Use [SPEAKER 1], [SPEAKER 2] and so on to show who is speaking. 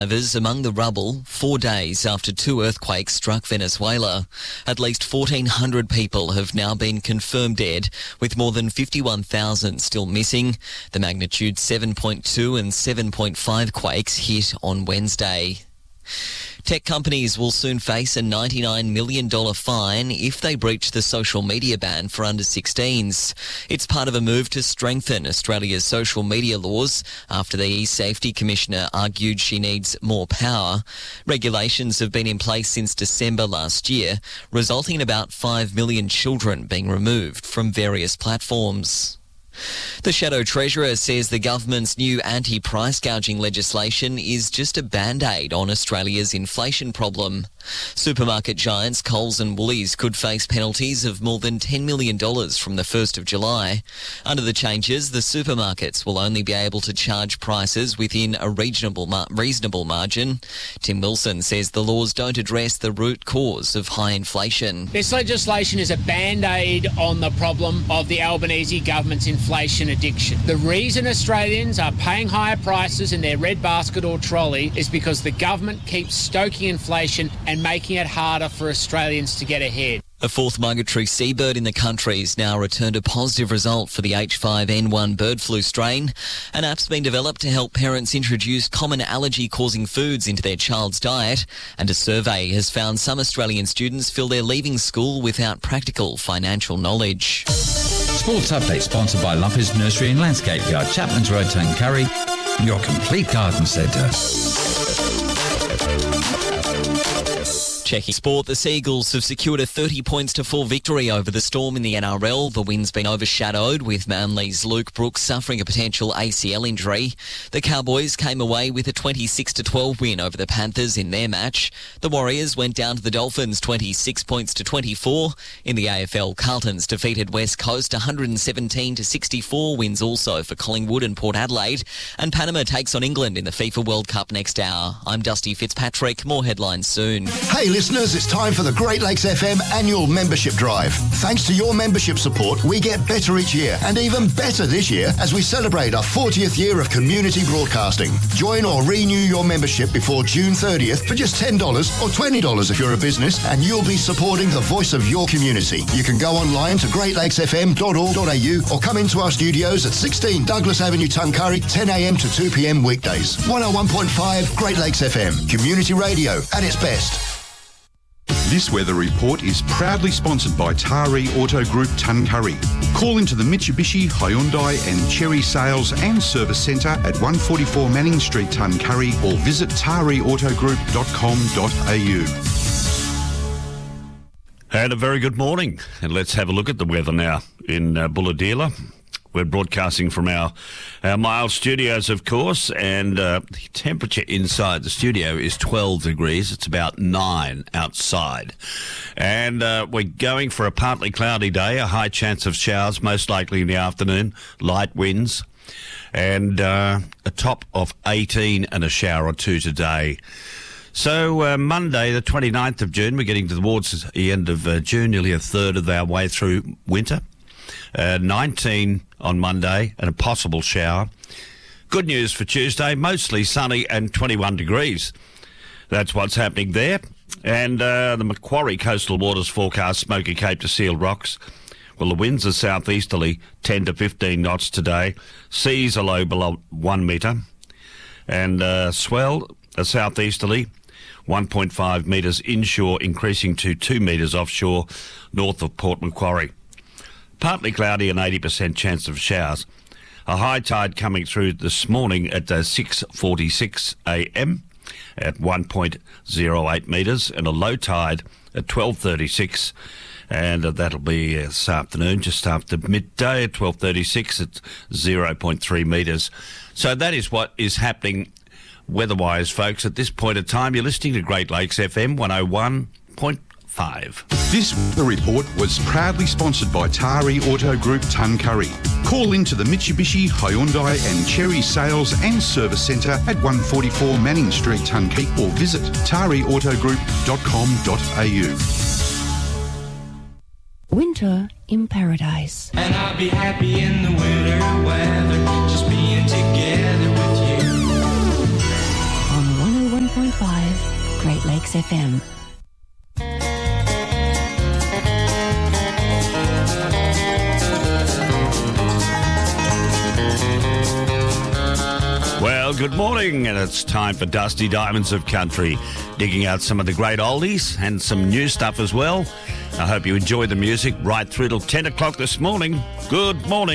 [SPEAKER 1] Survivors among the rubble 4 days after 2 earthquakes struck Venezuela. At least 1,400 people have now been confirmed dead, with more than 51,000 still missing. The magnitude 7.2 and 7.5 quakes hit on Wednesday. Tech companies will soon face a $99 million fine if they breach the social media ban for under-16s. It's part of a move to strengthen Australia's social media laws after the e-Safety Commissioner argued she needs more power. Regulations have been in place since December last year, resulting in about 5 million children being removed from various platforms. The Shadow Treasurer says the government's new anti-price gouging legislation is just a band-aid on Australia's inflation problem. Supermarket giants Coles and Woolies could face penalties of more than $10 million from the 1st of July. Under the changes, the supermarkets will only be able to charge prices within a reasonable margin. Tim Wilson says the laws don't address the root cause of high inflation.
[SPEAKER 2] This legislation is a band-aid on the problem of the Albanese government's inflation addiction. The reason Australians are paying higher prices in their red basket or trolley is because the government keeps stoking inflation and making it harder for Australians to get ahead.
[SPEAKER 1] A fourth migratory seabird in the country has now returned a positive result for the H5N1 bird flu strain. An app's been developed to help parents introduce common allergy-causing foods into their child's diet, and a survey has found some Australian students feel they're leaving school without practical financial knowledge.
[SPEAKER 3] Sports Update sponsored by Lumpers Nursery and Landscape Yard, Chapman's Road, Tuncurry, your complete garden centre.
[SPEAKER 1] Checking sport, the Seagulls have secured a 30-4 victory over the Storm in the NRL. The win's been overshadowed, with Manly's Luke Brooks suffering a potential ACL injury. The Cowboys came away with a 26-12 win over the Panthers in their match. The Warriors went down to the Dolphins 26-24. In the AFL, Carlton's defeated West Coast 117-64, wins also for Collingwood and Port Adelaide. And Panama takes on England in the FIFA World Cup next hour. I'm Dusty Fitzpatrick. More headlines soon.
[SPEAKER 4] Hey listeners, it's time for the Great Lakes FM annual membership drive. Thanks to your membership support, we get better each year, and even better this year as we celebrate our 40th year of community broadcasting. Join or renew your membership before June 30th for just $10 or $20 if you're a business, and you'll be supporting the voice of your community. You can go online to greatlakesfm.org.au or come into our studios at 16 Douglas Avenue, Tuncurry, 10 a.m. to 2 p.m. weekdays. 101.5 Great Lakes FM, community radio at its best.
[SPEAKER 5] This weather report is proudly sponsored by Tari Auto Group Tuncurry. Call into the Mitsubishi, Hyundai and Cherry Sales and Service Centre at 144 Manning Street, Tuncurry, or visit tariautogroup.com.au.
[SPEAKER 6] And a very good morning. And let's have a look at the weather now in Bulahdelah. We're broadcasting from our Miles studios, of course, and the temperature inside the studio is 12 degrees. It's about 9 outside. And we're going for a partly cloudy day, a high chance of showers, most likely in the afternoon, light winds, and a top of 18 and a shower or two today. So Monday, the 29th of June, we're getting towards the end of June, nearly a third of our way through winter. 19 on Monday and a possible shower. Good news for Tuesday, mostly sunny and 21 degrees. That's what's happening there. And the Macquarie Coastal Waters forecast, Smoky Cape to Seal Rocks. Well, the winds are southeasterly, 10 to 15 knots today. Seas are low below 1 metre. And swell, a southeasterly, 1.5 metres inshore, increasing to 2 metres offshore, north of Port Macquarie. Partly cloudy and 80% chance of showers. A high tide coming through this morning at 6:46 a.m. at 1.08 metres, and a low tide at 12:36, and that'll be this afternoon, just after midday at 12:36 at 0.3 metres. So that is what is happening weather-wise, folks. At this point in time, you're listening to Great Lakes FM 101.5.
[SPEAKER 5] This weather report was proudly sponsored by Tari Auto Group Tuncurry. Call into the Mitsubishi, Hyundai and Cherry Sales and Service Centre at 144 Manning Street, Tuncurry, or visit tariautogroup.com.au.
[SPEAKER 7] Winter in Paradise.
[SPEAKER 8] And I'll be happy in the winter weather, just being together with you.
[SPEAKER 7] On 101. 107.5 Great Lakes FM.
[SPEAKER 6] Well, good morning, and it's time for Dusty Diamonds of Country, digging out some of the great oldies and some new stuff as well. I hope you enjoy the music right through till 10 o'clock this morning. Good morning.